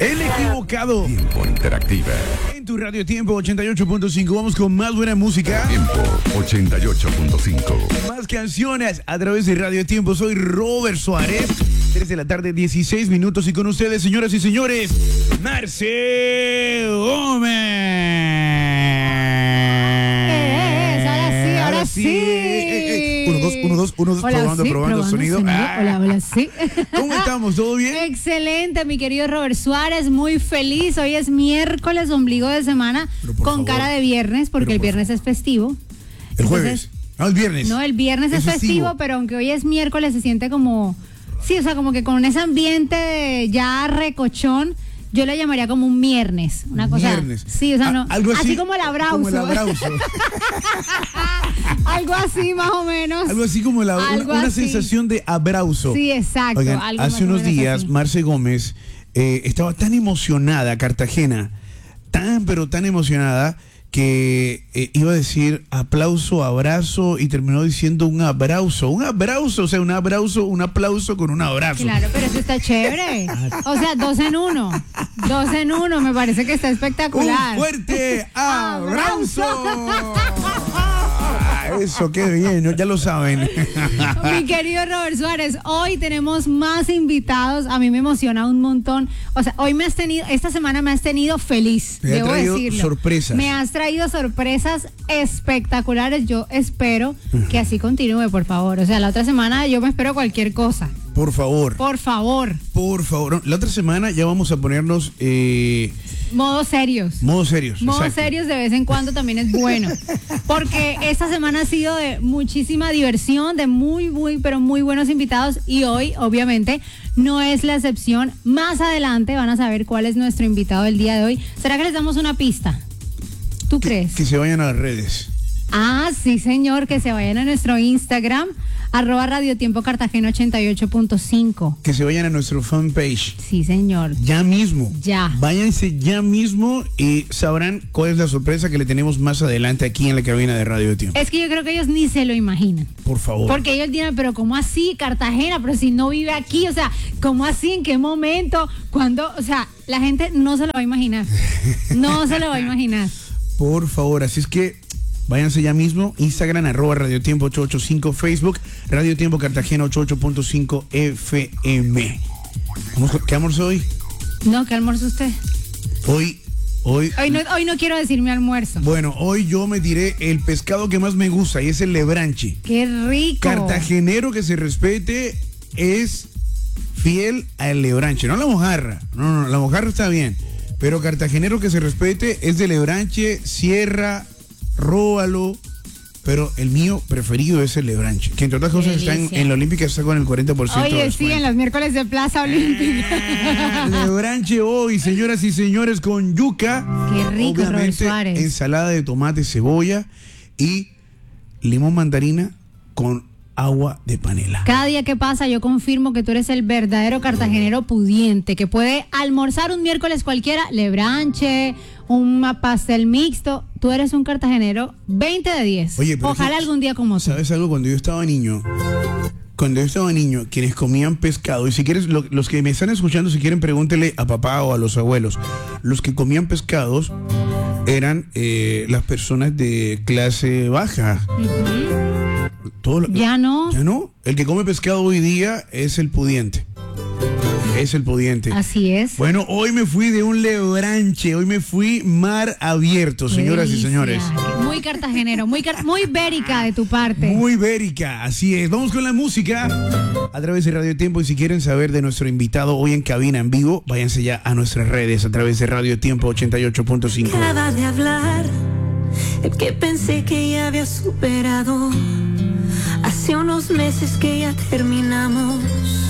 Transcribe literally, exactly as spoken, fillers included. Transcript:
El equivocado. Tiempo Interactiva. En tu radio Tiempo ochenta y ocho punto cinco. Vamos con más buena música. Tiempo ochenta y ocho punto cinco. Más canciones a través de Radio Tiempo. Soy Robert Suárez. tres de la tarde, dieciséis minutos. Y con ustedes, señoras y señores, Marce Gómez. Ahora sí. Eh, eh. Uno, dos, uno, dos, uno, dos, Hola, probando, sí, probando, probando sonido. sonido. Ah. Hola, hola, sí. ¿Cómo estamos? ¿Todo bien? Excelente, mi querido Robert Suárez, muy feliz. Hoy es miércoles, ombligo de semana, con favor. cara de viernes, porque Pero el por viernes es festivo. El jueves. No, el viernes. No, el viernes es, Es festivo, festivo, pero aunque hoy es miércoles, se siente como, sí, o sea, como que con ese ambiente de ya recochón. Yo le llamaría como un viernes, una cosa. Viernes. Sí, o sea, no. A- algo así, así como el abrauso. Como el abrauso. Algo así, más o menos. Algo así como la, Algo una, una así. sensación de abrauso. Sí, exacto. Oigan, algo más hace o unos menos días, así. Marce Gómez eh, estaba tan emocionada, Cartagena, tan, pero tan emocionada, que eh, iba a decir aplauso, abrazo, y terminó diciendo un abrauso. Un abrauso, o sea, un abrauso, un aplauso con un abrazo. Claro, pero eso está chévere. O sea, dos en uno. Dos en uno, me parece que está espectacular. ¡Un fuerte abrazo! Ah, eso, qué bien, ¿no? Ya lo saben. Mi querido Robert Suárez, hoy tenemos más invitados. A mí me emociona un montón. O sea, hoy me has tenido, esta semana me has tenido feliz, Me ha debo traído decirlo. sorpresas. Me has traído sorpresas espectaculares. Yo espero que así continúe, por favor. O sea, la otra semana yo me espero cualquier cosa. Por favor, Por favor. por favor. No, la otra semana ya vamos a ponernos eh, Modos serios. modos serios. Modos exacto. serios de vez en cuando también es bueno. Porque esta semana ha sido de muchísima diversión, de muy, muy, pero muy buenos invitados. Y hoy, obviamente, no es la excepción. Más adelante van a saber cuál es nuestro invitado del día de hoy. ¿Será que les damos una pista? ¿Tú Que, crees? que se vayan a las redes. Ah, sí, señor, que se vayan a nuestro Instagram, arroba Radio Tiempo Cartagena ochenta y ocho punto cinco. Que se vayan a nuestro fanpage. Sí, señor. Ya mismo. Ya. Váyanse ya mismo y sabrán cuál es la sorpresa que le tenemos más adelante aquí en la cabina de Radio Tiempo. Es que yo creo que ellos ni se lo imaginan. Por favor. Porque ellos dirán, pero ¿cómo así Cartagena? Pero si no vive aquí, o sea, ¿cómo así? ¿En qué momento? ¿Cuándo? O sea, la gente no se lo va a imaginar. No se lo va a imaginar. Por favor, así es que váyanse ya mismo. Instagram, arroba Radio Tiempo ochocientos ochenta y cinco, Facebook, Radio Tiempo Cartagena ochenta y ocho punto cinco F M. Vamos con- ¿Qué almuerzo hoy? No, ¿qué almuerzo usted? Hoy, hoy, Hoy no, hoy no quiero decir mi almuerzo. bueno, hoy yo me diré el pescado que más me gusta y es el lebranche. ¡Qué rico! Cartagenero que se respete es fiel al lebranche, no la mojarra. No, no, la mojarra está bien. Pero cartagenero que se respete es de lebranche, sierra, róbalo. Pero el mío preferido es el lebranche, que entre otras cosas está en, Delicia. en la Olímpica, está con el cuarenta por ciento de Oye, sí, descuento. en los miércoles de Plaza Olímpica. Lebranche hoy, señoras y señores, con yuca. Qué rico, Robert Obviamente, Suárez. ensalada de tomate, cebolla y limón mandarina con agua de panela. Cada día que pasa yo confirmo que tú eres el verdadero cartagenero pudiente, que puede almorzar un miércoles cualquiera, lebranche, un pastel mixto. Tú eres un cartagenero veinte de diez. Oye, pero Ojalá sí, algún día como tú. ¿Sabes algo? Cuando yo estaba niño, cuando yo estaba niño, quienes comían pescado, y si quieres, lo- los que me están escuchando, si quieren, pregúntele a papá o a los abuelos. Los que comían pescados eran eh, las personas de clase baja. Todo lo- Ya no. ¿Ya no? El que come pescado hoy día es el pudiente. Es el pudiente. Así es. Bueno, hoy me fui de un lebranche, hoy me fui mar abierto, Qué señoras y delicia. señores. Muy cartagenero, muy, car- muy bérica de tu parte. Muy bérica, así es. Vamos con la música a través de Radio Tiempo, y si quieren saber de nuestro invitado hoy en cabina en vivo, váyanse ya a nuestras redes a través de Radio Tiempo ochenta y ocho punto cinco. Acaba de hablar el que pensé que ya había superado. Hace unos meses que ya terminamos.